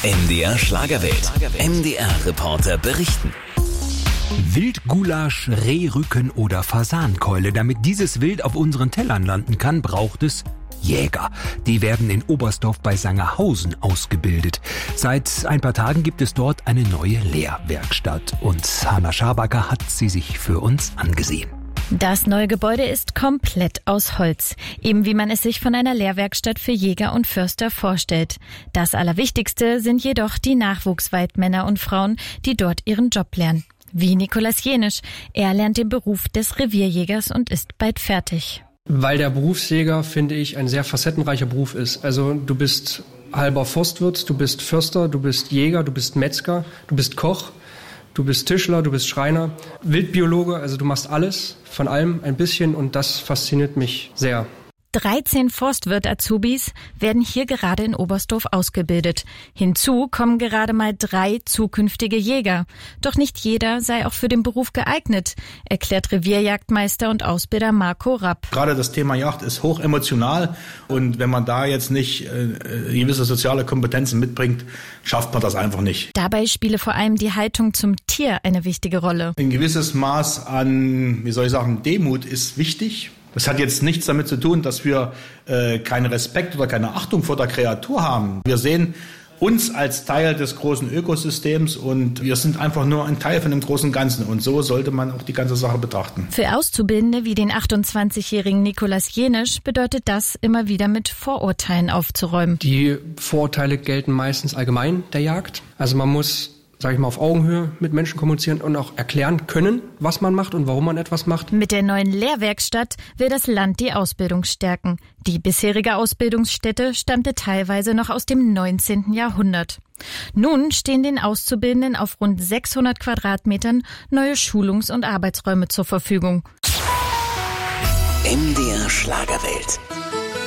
MDR Schlagerwelt. MDR-Reporter berichten. Wildgulasch, Rehrücken oder Fasankeule. Damit dieses Wild auf unseren Tellern landen kann, braucht es Jäger. Die werden in Oberstdorf bei Sangerhausen ausgebildet. Seit ein paar Tagen gibt es dort eine neue Lehrwerkstatt. Und Hanna Schabacker hat sie sich für uns angesehen. Das neue Gebäude ist komplett aus Holz, eben wie man es sich von einer Lehrwerkstatt für Jäger und Förster vorstellt. Das Allerwichtigste sind jedoch die Nachwuchswaldmänner und Frauen, die dort ihren Job lernen. Wie Nikolaus Jenisch. Er lernt den Beruf des Revierjägers und ist bald fertig. Weil der Berufsjäger, finde ich, ein sehr facettenreicher Beruf ist. Also du bist halber Forstwirt, du bist Förster, du bist Jäger, du bist Metzger, du bist Koch. Du bist Tischler, du bist Schreiner, Wildbiologe, also du machst alles, von allem ein bisschen und das fasziniert mich sehr. 13 Forstwirt-Azubis werden hier gerade in Oberstdorf ausgebildet. Hinzu kommen gerade mal 3 zukünftige Jäger. Doch nicht jeder sei auch für den Beruf geeignet, erklärt Revierjagdmeister und Ausbilder Marco Rapp. Gerade das Thema Jagd ist hoch emotional und wenn man da jetzt nicht gewisse soziale Kompetenzen mitbringt, schafft man das einfach nicht. Dabei spiele vor allem die Haltung zum Tier eine wichtige Rolle. Ein gewisses Maß an, Demut ist wichtig. Das hat jetzt nichts damit zu tun, dass wir keinen Respekt oder keine Achtung vor der Kreatur haben. Wir sehen uns als Teil des großen Ökosystems und wir sind einfach nur ein Teil von dem großen Ganzen. Und so sollte man auch die ganze Sache betrachten. Für Auszubildende wie den 28-jährigen Nikolaus Jenisch bedeutet das, immer wieder mit Vorurteilen aufzuräumen. Die Vorurteile gelten meistens allgemein der Jagd. Also man muss, sage ich mal, auf Augenhöhe mit Menschen kommunizieren und auch erklären können, was man macht und warum man etwas macht. Mit der neuen Lehrwerkstatt will das Land die Ausbildung stärken. Die bisherige Ausbildungsstätte stammte teilweise noch aus dem 19. Jahrhundert. Nun stehen den Auszubildenden auf rund 600 Quadratmetern neue Schulungs- und Arbeitsräume zur Verfügung. MDR Schlagerwelt.